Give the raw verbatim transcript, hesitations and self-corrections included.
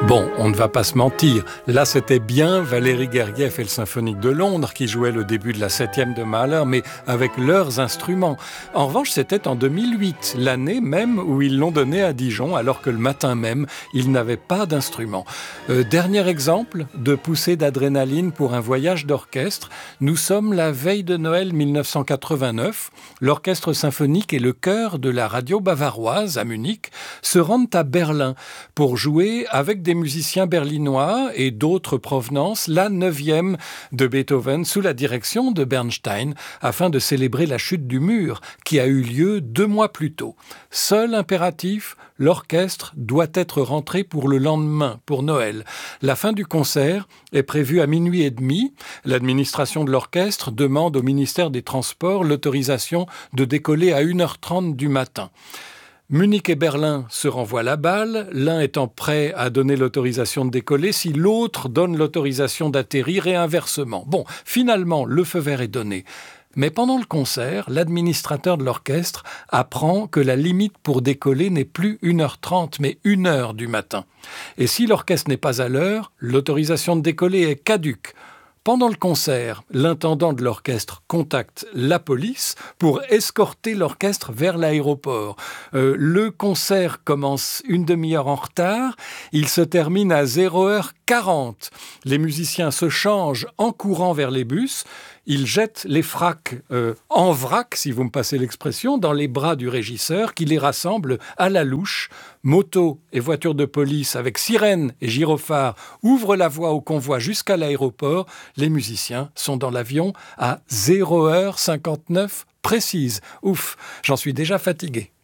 Bon, on ne va pas se mentir, là c'était bien Valéry Gergiev et le Symphonique de Londres qui jouaient le début de la septième de Mahler, mais avec leurs instruments. En revanche, c'était en deux mille huit, l'année même où ils l'ont donné à Dijon, alors que le matin même, ils n'avaient pas d'instruments. Euh, dernier exemple de poussée d'adrénaline pour un voyage d'orchestre, nous sommes la veille de Noël mille neuf cent quatre-vingt-neuf. L'orchestre symphonique et le chœur de la radio bavaroise à Munich se rendent à Berlin pour jouer avec des musiciens berlinois et d'autres provenances la neuvième de Beethoven sous la direction de Bernstein afin de célébrer la chute du mur qui a eu lieu deux mois plus tôt. Seul impératif, l'orchestre doit être rentré pour le lendemain, pour Noël. La fin du concert est prévue à minuit et demi. L'administration de l'orchestre demande au ministère des Transports l'autorisation de décoller à une heure trente du matin. Munich et Berlin se renvoient la balle, l'un étant prêt à donner l'autorisation de décoller si l'autre donne l'autorisation d'atterrir et inversement. Bon, finalement, le feu vert est donné. Mais pendant le concert, l'administrateur de l'orchestre apprend que la limite pour décoller n'est plus une heure trente, mais une heure du matin. Et si l'orchestre n'est pas à l'heure, l'autorisation de décoller est caduque. Pendant le concert, l'intendant de l'orchestre contacte la police pour escorter l'orchestre vers l'aéroport. Euh, le concert commence une demi-heure en retard. Il se termine à zéro heure quarante. Les musiciens se changent en courant vers les bus. Ils jettent les fracs euh, en vrac, si vous me passez l'expression, dans les bras du régisseur qui les rassemble à la louche. Motos et voitures de police avec sirènes et gyrophares ouvrent la voie au convoi jusqu'à l'aéroport. Les musiciens sont dans l'avion à zéro heure cinquante-neuf précise. Ouf, j'en suis déjà fatigué.